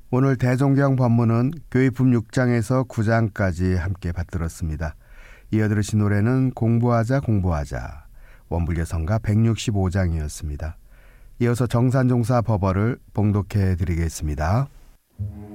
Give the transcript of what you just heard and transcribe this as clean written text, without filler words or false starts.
오늘 대종경 법문은 교의품 6장에서 9장까지 함께 받들었습니다. 이어 들으신 노래는 공부하자 공부하자 원불려성가 165장이었습니다. 이어서 정산종사 법어를 봉독해 드리겠습니다.